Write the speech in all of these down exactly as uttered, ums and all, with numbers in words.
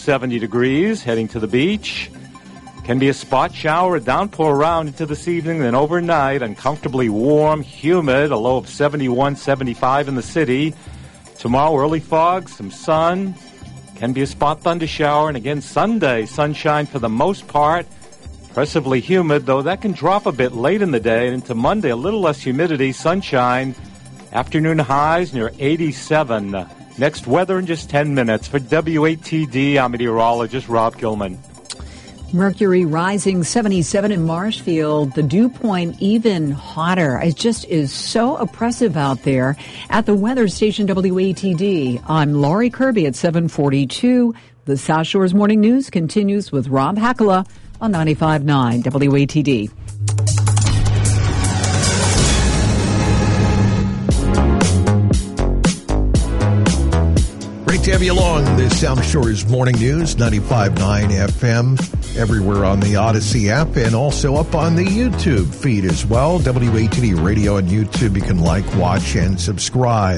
seventy degrees, heading to the beach. Can be a spot shower, a downpour around into this evening, then overnight, uncomfortably warm, humid, a low of seventy-one, seventy-five in the city. Tomorrow, early fog, some sun. Can be a spot thunder shower, and again, Sunday, sunshine for the most part. Oppressively humid, though that can drop a bit late in the day, and into Monday, a little less humidity, sunshine. Afternoon highs near eighty-seven. Next weather in just ten minutes. For W A T D, I'm meteorologist Rob Gilman. Mercury rising seventy-seven in Marshfield. The dew point even hotter. It just is so oppressive out there. At the weather station W A T D, I'm Laurie Kirby at seven forty-two. The South Shores Morning News continues with Rob Hakala on ninety-five point nine W A T D. Great to have you along. The South Shores Morning News, ninety-five point nine F M, everywhere on the Odyssey app, and also up on the YouTube feed as well. W A T D Radio and YouTube. You can like, watch, and subscribe.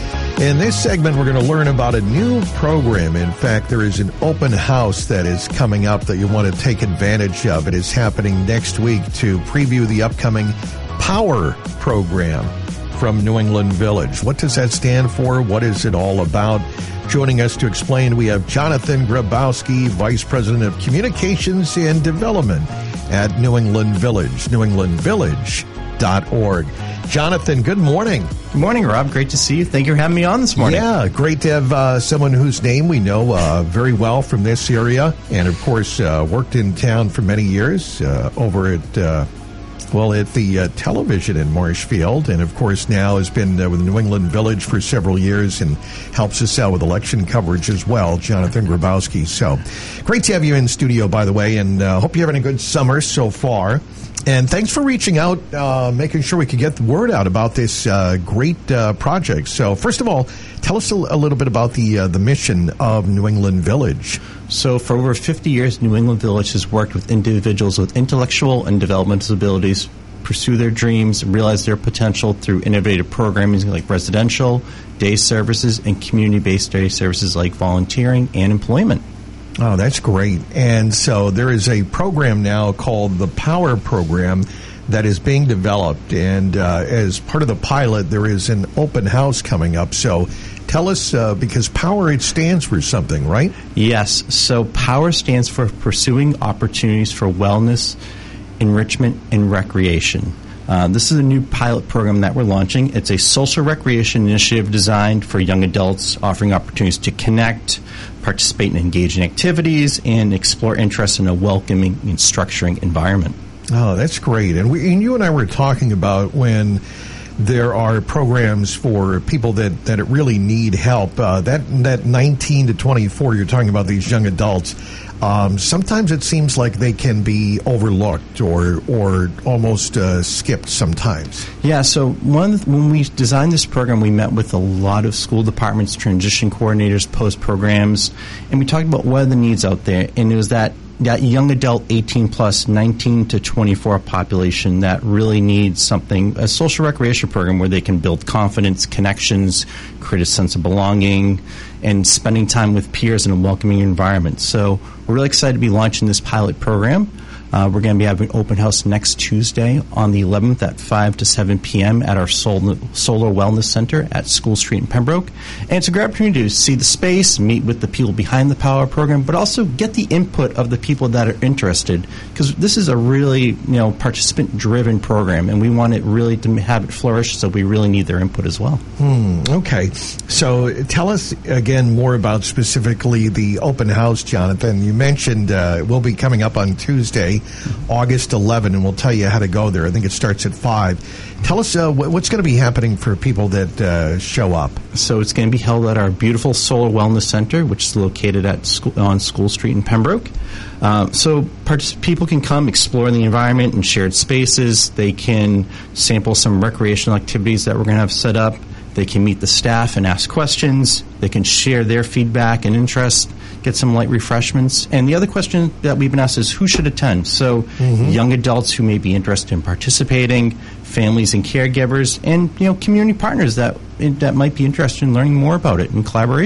In this segment, we're going to learn about a new program. In fact, there is an open house that is coming up that you want to take advantage of. It is happening next week to preview the upcoming POWER program from New England Village. What does that stand for? What is it all about? Joining us to explain, we have Jonathan Grabowski, Vice President of Communications and Development at New England Village, new england village dot org. Jonathan, good morning. Good morning, Rob. Great to see you. Thank you for having me on this morning. Yeah, great to have uh, someone whose name we know uh, very well from this area, and of course uh, worked in town for many years uh, over at uh, well at the uh, television in Marshfield, and of course now has been uh, with New England Village for several years and helps us out with election coverage as well, Jonathan Grabowski. So great to have you in studio, by the way, and uh, hope you're having a good summer so far. And thanks for reaching out, uh, making sure we could get the word out about this uh, great uh, project. So, first of all, tell us a, a little bit about the uh, the mission of New England Village. So, for over fifty years, New England Village has worked with individuals with intellectual and developmental disabilities pursue their dreams, realize their potential through innovative programming like residential, day services, and community-based day services like volunteering and employment. Oh, that's great. And so there is a program now called the POWER program that is being developed. And uh, as part of the pilot, there is an open house coming up. So tell us, uh, because POWER, it stands for something, right? Yes. So POWER stands for Pursuing Opportunities for Wellness, Enrichment, and Recreation. Uh, this is a new pilot program that we're launching. It's a social recreation initiative designed for young adults, offering opportunities to connect, participate in engaging activities, and explore interests in a welcoming and structuring environment. Oh, that's great. And, we, and you and I were talking about when there are programs for people that, that really need help. Uh, that that nineteen to twenty-four, you're talking about these young adults. Um, sometimes it seems like they can be overlooked or or almost uh, skipped sometimes. Yeah, so one of the, when we designed this program, we met with a lot of school departments, transition coordinators, post programs, and we talked about what are the needs out there. And it was that, that young adult eighteen plus, nineteen to twenty-four population that really needs something, a social recreation program where they can build confidence, connections, create a sense of belonging, and spending time with peers in a welcoming environment. So we're really excited to be launching this pilot program. Uh, we're going to be having an open house next Tuesday on the eleventh at five to seven p.m. at our Sol- Solar Wellness Center at School Street in Pembroke. And it's a great opportunity to see the space, meet with the people behind the POWER program, but also get the input of the people that are interested, because this is a really, you know, participant-driven program, and we want it really to have it flourish, so we really need their input as well. Hmm, okay. So tell us, again, more about specifically the open house, Jonathan. You mentioned uh, it will be coming up on Tuesday, August eleventh, and we'll tell you how to go there. I think it starts at five. Tell us uh, what's going to be happening for people that uh, show up. So it's going to be held at our beautiful Solar Wellness Center, which is located at school, on School Street in Pembroke. Uh, so partic- people can come explore the environment in shared spaces. They can sample some recreational activities that we're going to have set up. They can meet the staff and ask questions. They can share their feedback and interest, get some light refreshments. And the other question that we've been asked is who should attend? So mm-hmm. young adults who may be interested in participating, families and caregivers, and you know community partners that that might be interested in learning more about it in collaboration.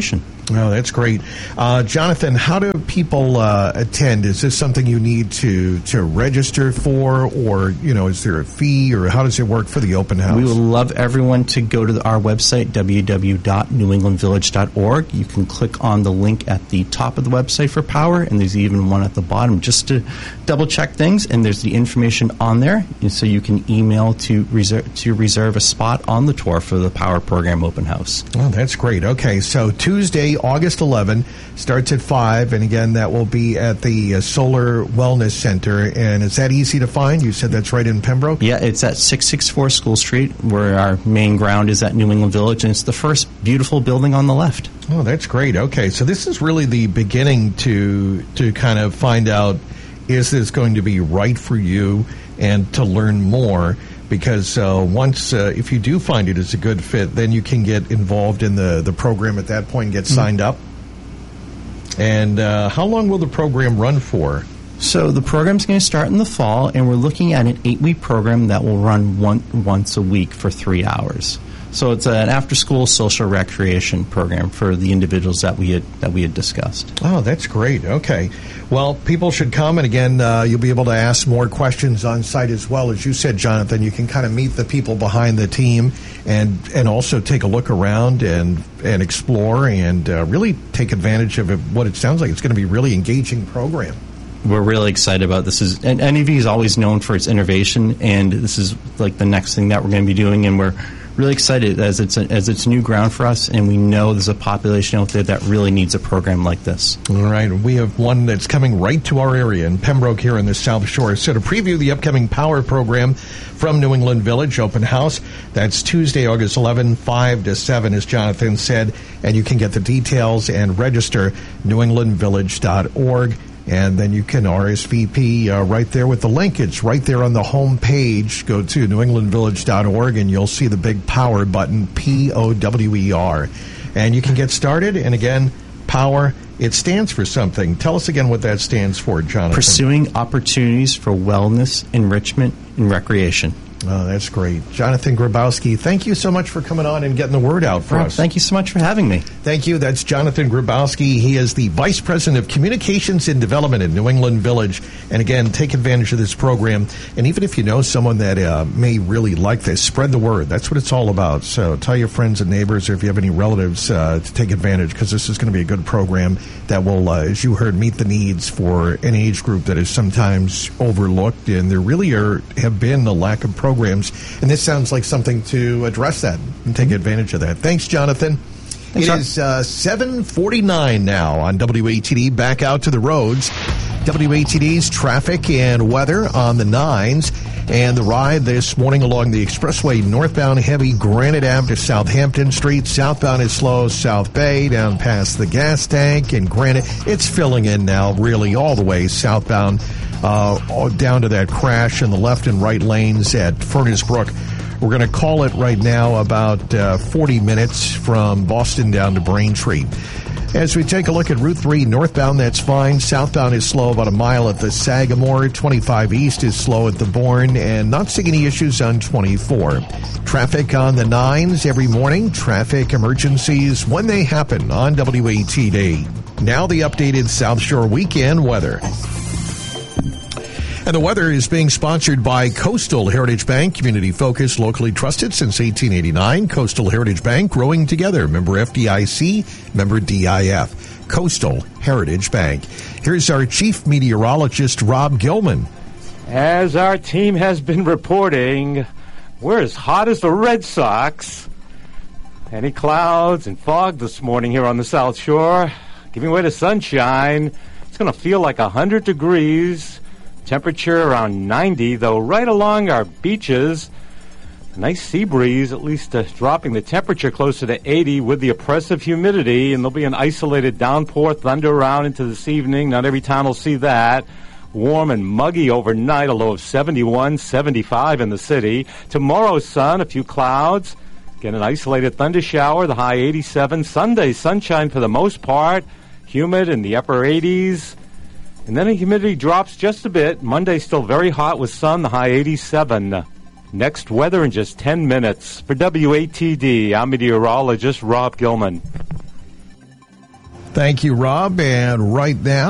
Oh, that's great. Uh, Jonathan, how do people uh, attend? Is this something you need to, to register for, or, you know, is there a fee, or how does it work for the open house? We would love everyone to go to the, our website, w w w dot new england village dot org. You can click on the link at the top of the website for Power, and there's even one at the bottom just to double-check things, and there's the information on there, and so you can email to reserve, to reserve a spot on the tour for the Power Program Open House. Oh, that's great. Okay, so Tuesday, August eleventh, starts at five, and again, that will be at the uh, Solar Wellness Center. And is that easy to find? You said that's right in Pembroke? Yeah, it's at six sixty-four School Street, where our main ground is at New England Village, and it's the first beautiful building on the left. Oh, that's great. Okay, so this is really the beginning to to kind of find out, is this going to be right for you, and to learn more. Because uh, once, uh, if you do find it as a good fit, then you can get involved in the, the program at that point and get signed up. And uh, how long will the program run for? So the program's going to start in the fall, and we're looking at an eight-week program that will run one, once a week for three hours. So it's an after-school social recreation program for the individuals that we had that we had discussed. Oh, that's great. Okay. Well, people should come, and again, uh, you'll be able to ask more questions on site as well. As you said, Jonathan, you can kind of meet the people behind the team and and also take a look around and, and explore and uh, really take advantage of it, what it sounds like it's going to be a really engaging program. We're really excited about this. Is and N E V is always known for its innovation, and this is like the next thing that we're going to be doing, and we're really excited as it's a, as it's new ground for us, and we know there's a population out there that really needs a program like this. All right. We have one that's coming right to our area in Pembroke here in the South Shore. So to preview the upcoming Power program from New England Village Open House, that's Tuesday, August eleventh, five to seven, as Jonathan said, and you can get the details and register new england village dot org. And then you can R S V P uh, right there with the link. It's right there on the home page. Go to new england village dot org, and you'll see the big Power button, P O W E R. And you can get started. And again, Power, it stands for something. Tell us again what that stands for, Jonathan. Pursuing opportunities for wellness, enrichment, and recreation. Oh, that's great. Jonathan Grabowski, thank you so much for coming on and getting the word out for Rob, us. Thank you so much for having me. Thank you. That's Jonathan Grabowski. He is the Vice President of Communications and Development at New England Village. And again, take advantage of this program. And even if you know someone that uh, may really like this, spread the word. That's what it's all about. So tell your friends and neighbors, or if you have any relatives, uh, to take advantage, because this is going to be a good program that will, uh, as you heard, meet the needs for an age group that is sometimes overlooked. And there really are have been a lack of programs. And this sounds like something to address that and take advantage of that. Thanks, Jonathan. Thanks, it Rob. is uh, seven forty-nine now on W A T D. Back out to the roads. W A T D's traffic and weather on the nines. And the ride this morning along the expressway, northbound heavy Granite Avenue to Southampton Street. Southbound is slow, South Bay down past the gas tank. And Granite, it's filling in now really all the way southbound uh, down to that crash in the left and right lanes at Furnace Brook. We're going to call it right now about uh, forty minutes from Boston down to Braintree. As we take a look at Route three, northbound, that's fine. Southbound is slow about a mile at the Sagamore. twenty-five East is slow at the Bourne, and not seeing any issues on twenty-four. Traffic on the nines every morning. Traffic emergencies when they happen on W A T D. Now the updated South Shore weekend weather. And the weather is being sponsored by Coastal Heritage Bank, community-focused, locally trusted since eighteen eighty-nine. Coastal Heritage Bank, growing together. Member F D I C, member D I F. Coastal Heritage Bank. Here's our chief meteorologist, Rob Gilman. As our team has been reporting, we're as hot as the Red Sox. Any clouds and fog this morning here on the South Shore, giving way to sunshine. It's going to feel like one hundred degrees. Temperature around ninety, though right along our beaches, a nice sea breeze, at least uh, dropping the temperature closer to eighty with the oppressive humidity, and there'll be an isolated downpour, thunder around into this evening. Not every town will see that. Warm and muggy overnight, a low of seventy-one, seventy-five in the city. Tomorrow, sun, a few clouds. Again, an isolated thunder shower, the high eighty-seven. Sunday, sunshine for the most part. Humid in the upper eighties. And then the humidity drops just a bit. Monday still very hot with sun, the high eighty-seven. Next weather in just ten minutes. For W A T D, I'm meteorologist Rob Gilman. Thank you, Rob. And right now,